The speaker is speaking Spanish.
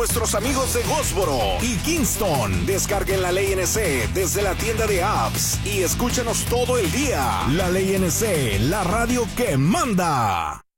nuestros amigos de Goldsboro y Kingston. Descarguen La Ley NC desde la tienda de apps y escúchanos todo el día. La Ley NC, la radio que manda.